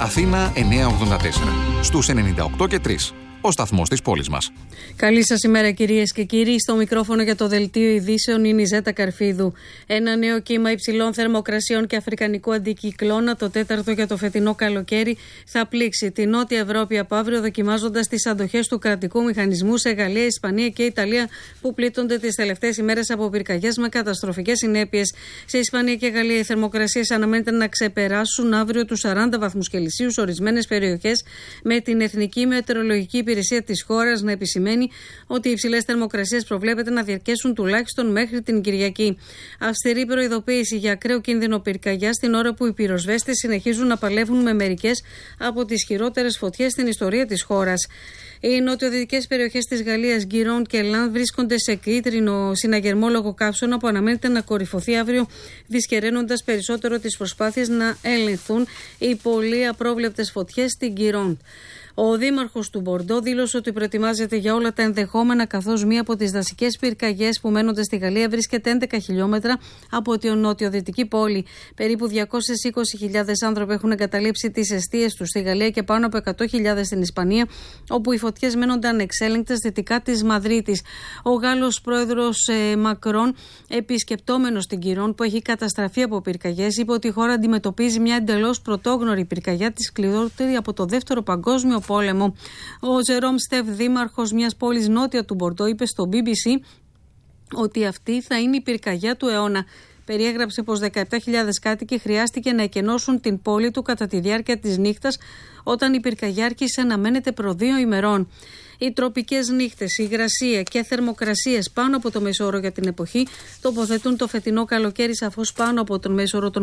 Αθήνα 984. Στους 98 και 3. Ο σταθμός της πόλης μας. Καλή σας ημέρα, κυρίες και κύριοι. Στο μικρόφωνο για το δελτίο ειδήσεων είναι η Ζέτα Καρφίδου. Ένα νέο κύμα υψηλών θερμοκρασιών και αφρικανικού αντικυκλώνα, το τέταρτο για το φετινό καλοκαίρι, θα πλήξει τη Νότια Ευρώπη από αύριο, δοκιμάζοντας τις αντοχές του κρατικού μηχανισμού σε Γαλλία, Ισπανία και Ιταλία, που πλήττονται τις τελευταίες ημέρες από πυρκαγιές με καταστροφικές συνέπειες. Σε Ισπανία και Γαλλία οι θερμοκρασίες αναμένεται να ξεπεράσουν αύριο τους 40 βαθμούς Κελσίου σε ορισμένες περιοχές, με την Εθνική Μετεωρολογική Υπηρεσία της χώρας να επισημαίνει ότι οι υψηλές θερμοκρασίες προβλέπεται να διαρκέσουν τουλάχιστον μέχρι την Κυριακή. Αυστηρή προειδοποίηση για ακραίο κίνδυνο πυρκαγιάς στην ώρα που οι πυροσβέστες συνεχίζουν να παλεύουν με μερικές από τις χειρότερες φωτιές στην ιστορία της χώρας. Οι νοτιοδυτικές περιοχές της Γαλλίας, Γκυρόν και Λαν, βρίσκονται σε κίτρινο συναγερμόλογο καύσωνα που αναμένεται να κορυφωθεί αύριο, δυσκεραίνοντας περισσότερο τις προσπάθειες να ελεγχθούν οι πολύ απρόβλεπτες φωτιές στην Γκυρόν. Ο δήμαρχος του Μπορντό δήλωσε ότι προετοιμάζεται για όλα τα ενδεχόμενα, καθώς μία από τις δασικές πυρκαγιές που μένονται στη Γαλλία βρίσκεται 11 χιλιόμετρα από τη νοτιοδυτική πόλη. Περίπου 220.000 άνθρωποι έχουν εγκαταλείψει τις εστίες τους στη Γαλλία και πάνω από 100.000 στην Ισπανία, όπου οι φωτιές μένονται ανεξέλεγκτες δυτικά της Μαδρίτης. Ο Γάλλος πρόεδρος Μακρόν, επισκεπτόμενος την Γκυρόν που έχει καταστραφεί από πυρκαγιές, είπε ότι η χώρα αντιμετωπίζει μια εντελώς πρωτόγνωρη πυρκαγιά, τη σκληρότερη από το Δεύτερο Παγκόσμιο Πόλεμο. Ο Τζερόμ Στεφ, δήμαρχος μιας πόλης νότια του Μπορντό, είπε στο BBC ότι αυτή θα είναι η πυρκαγιά του αιώνα. Περιέγραψε πως 17.000 κάτοικοι χρειάστηκε να εκενώσουν την πόλη του κατά τη διάρκεια της νύχτας, όταν η πυρκαγιά άρχισε να μένεται προ 2 ημερών. Οι τροπικές νύχτες, η υγρασία και θερμοκρασίες πάνω από το μέσο όρο για την εποχή τοποθετούν το φετινό καλοκαίρι σαφώς πάνω από τον μέσο όρο των